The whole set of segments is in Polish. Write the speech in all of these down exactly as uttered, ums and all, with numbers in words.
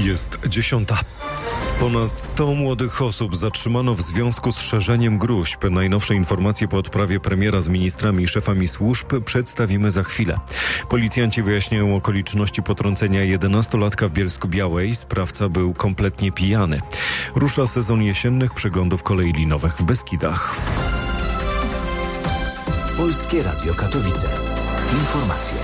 Jest dziesiąta. Ponad sto młodych osób zatrzymano w związku z szerzeniem gróźb. Najnowsze informacje po odprawie premiera z ministrami i szefami służb przedstawimy za chwilę. Policjanci wyjaśniają okoliczności potrącenia jedenastolatka w Bielsku-Białej. Sprawca był kompletnie pijany. Rusza sezon jesiennych przeglądów kolei linowych w Beskidach. Polskie Radio Katowice. Informacje.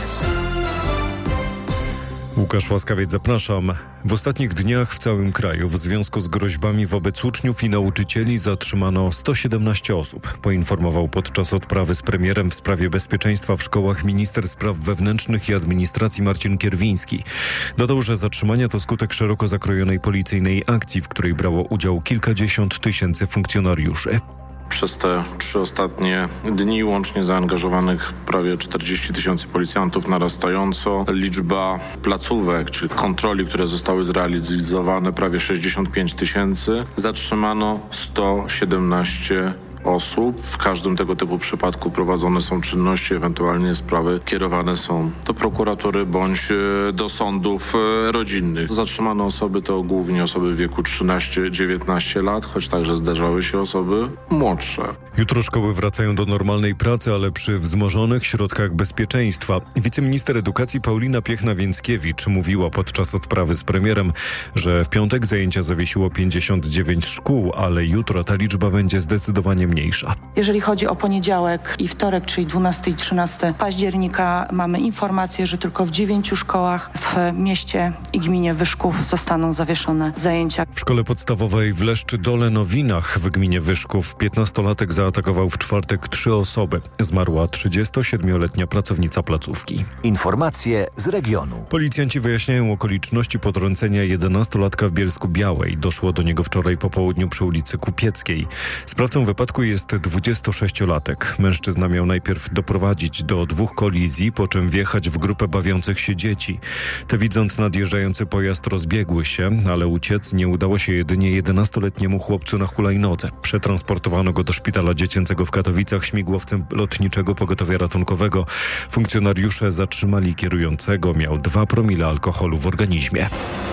Łukasz Łaskawiec, zapraszam. W ostatnich dniach w całym kraju w związku z groźbami wobec uczniów i nauczycieli zatrzymano sto siedemnaście osób. Poinformował podczas odprawy z premierem w sprawie bezpieczeństwa w szkołach minister spraw wewnętrznych i administracji Marcin Kierwiński. Dodał, że zatrzymania to skutek szeroko zakrojonej policyjnej akcji, w której brało udział kilkadziesiąt tysięcy funkcjonariuszy. Przez te trzy ostatnie dni łącznie zaangażowanych prawie czterdzieści tysięcy policjantów, narastająco. Liczba placówek czy kontroli, które zostały zrealizowane, prawie sześćdziesiąt pięć tysięcy. Zatrzymano sto siedemnaście osób. W każdym tego typu przypadku prowadzone są czynności, ewentualnie sprawy kierowane są do prokuratury bądź do sądów rodzinnych. Zatrzymane osoby to głównie osoby w wieku trzynaście dziewiętnaście lat, choć także zdarzały się osoby młodsze. Jutro szkoły wracają do normalnej pracy, ale przy wzmożonych środkach bezpieczeństwa. Wiceminister edukacji Paulina Piechna-Więckiewicz mówiła podczas odprawy z premierem, że w piątek zajęcia zawiesiło pięćdziesiąt dziewięć szkół, ale jutro ta liczba będzie zdecydowanie mniejsza. Jeżeli chodzi o poniedziałek i wtorek, czyli dwunastego i trzynastego października, mamy informację, że tylko w dziewięciu szkołach w mieście i gminie Wyszków zostaną zawieszone zajęcia. W szkole podstawowej w Leszczy-Dole Nowinach w gminie Wyszków piętnastolatek zaatakował w czwartek trzy osoby. Zmarła trzydziestosiedmioletnia pracownica placówki. Informacje z regionu. Policjanci wyjaśniają okoliczności potrącenia jedenastolatka w Bielsku-Białej. Doszło do niego wczoraj po południu przy ulicy Kupieckiej. Sprawcą wypadku jest dwudziestosześciolatek. Mężczyzna miał najpierw doprowadzić do dwóch kolizji, po czym wjechać w grupę bawiących się dzieci. Te, widząc nadjeżdżający pojazd, rozbiegły się, ale uciec nie udało się jedynie jedenastoletniemu chłopcu na hulajnodze. Przetransportowano go do szpitala dziecięcego w Katowicach śmigłowcem lotniczego pogotowia ratunkowego. Funkcjonariusze zatrzymali kierującego. Miał dwa promile alkoholu w organizmie.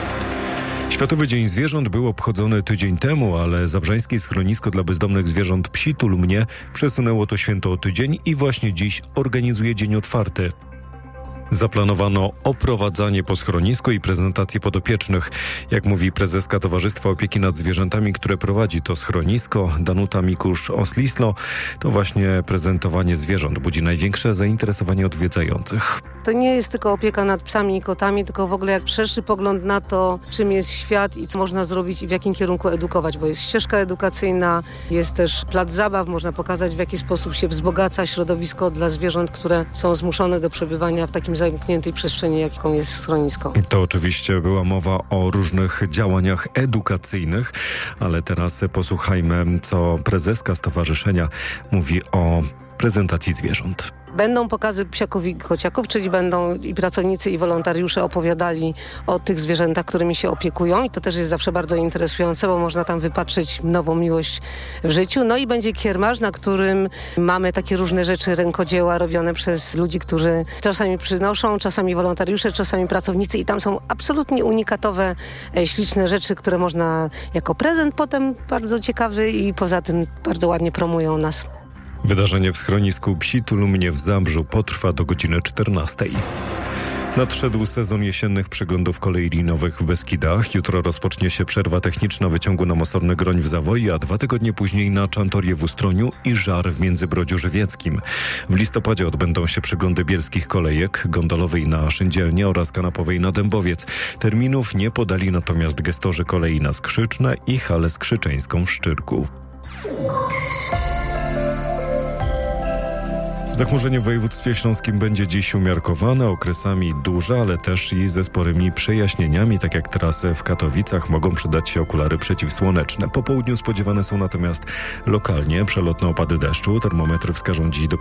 Światowy Dzień Zwierząt był obchodzony tydzień temu, ale zabrzańskie schronisko dla bezdomnych zwierząt Psi Tulumnie przesunęło to święto o tydzień i właśnie dziś organizuje dzień otwarty. Zaplanowano oprowadzanie po schronisku i prezentację podopiecznych. Jak mówi prezeska Towarzystwa Opieki nad Zwierzętami, które prowadzi to schronisko, Danuta Mikusz-Oslislo, to właśnie prezentowanie zwierząt budzi największe zainteresowanie odwiedzających. To nie jest tylko opieka nad psami i kotami, tylko w ogóle jak szerszy pogląd na to, czym jest świat i co można zrobić i w jakim kierunku edukować, bo jest ścieżka edukacyjna, jest też plac zabaw, można pokazać, w jaki sposób się wzbogaca środowisko dla zwierząt, które są zmuszone do przebywania w takim zamkniętej przestrzeni, jaką jest schronisko. To oczywiście była mowa o różnych działaniach edukacyjnych, ale teraz posłuchajmy, co prezeska stowarzyszenia mówi o prezentacji zwierząt. Będą pokazy psiaków i kociaków, czyli będą i pracownicy, i wolontariusze opowiadali o tych zwierzętach, którymi się opiekują i to też jest zawsze bardzo interesujące, bo można tam wypatrzyć nową miłość w życiu. No i będzie kiermasz, na którym mamy takie różne rzeczy, rękodzieła robione przez ludzi, którzy czasami przynoszą, czasami wolontariusze, czasami pracownicy i tam są absolutnie unikatowe, e, śliczne rzeczy, które można jako prezent potem bardzo ciekawy i poza tym bardzo ładnie promują nas. Wydarzenie w schronisku Psi Tulumnie w Zabrzu potrwa do godziny czternastej. Nadszedł sezon jesiennych przeglądów kolei linowych w Beskidach. Jutro rozpocznie się przerwa techniczna wyciągu na Mosorny Groń w Zawoi, a dwa tygodnie później na Czantorię w Ustroniu i Żar w Międzybrodziu Żywieckim. W listopadzie odbędą się przeglądy bielskich kolejek, gondolowej na Szyndzielnie oraz kanapowej na Dębowiec. Terminów nie podali natomiast gestorzy kolei na Skrzyczne i halę skrzyczeńską w Szczyrku. Zachmurzenie w województwie śląskim będzie dziś umiarkowane, okresami duże, ale też i ze sporymi przejaśnieniami, tak jak teraz w Katowicach mogą przydać się okulary przeciwsłoneczne. Po południu spodziewane są natomiast lokalnie przelotne opady deszczu. Termometry wskażą dziś do